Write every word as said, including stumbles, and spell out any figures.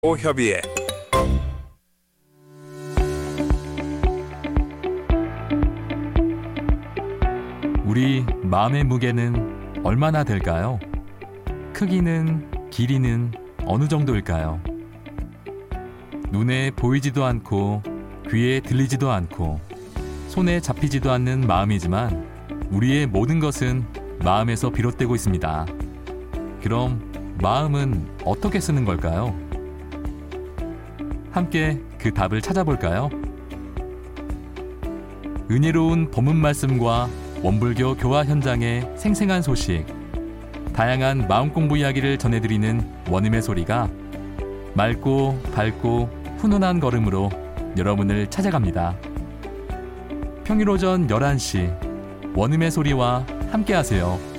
오협의에 우리 마음의 무게는 얼마나 될까요? 크기는, 길이는 어느 정도일까요? 눈에 보이지도 않고 귀에 들리지도 않고 손에 잡히지도 않는 마음이지만 우리의 모든 것은 마음에서 비롯되고 있습니다. 그럼 마음은 어떻게 쓰는 걸까요? 함께 그 답을 찾아볼까요? 은혜로운 법문 말씀과 원불교 교화 현장의 생생한 소식, 다양한 마음 공부 이야기를 전해드리는 원음의 소리가 맑고 밝고 훈훈한 걸음으로 여러분을 찾아갑니다. 평일 오전 열한 시 원음의 소리와 함께하세요.